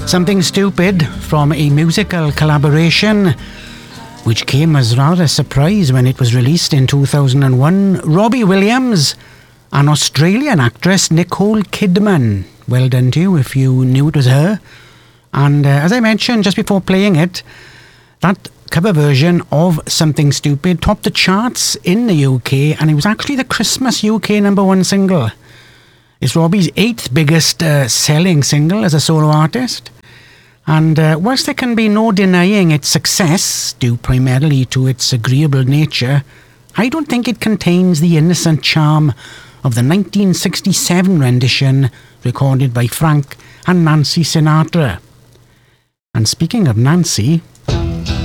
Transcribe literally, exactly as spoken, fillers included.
Something Stupid from a musical collaboration which came as rather a surprise when it was released in two thousand one. Robbie Williams and Australian actress Nicole Kidman. Well done to you if you knew it was her. And uh, as I mentioned just before playing it, that cover version of Something Stupid topped the charts in the U K, and it was actually the Christmas U K number one single. It's Robbie's eighth biggest uh, selling single as a solo artist. And uh, whilst there can be no denying its success, due primarily to its agreeable nature, I don't think it contains the innocent charm of the nineteen sixty-seven rendition recorded by Frank and Nancy Sinatra. And speaking of Nancy,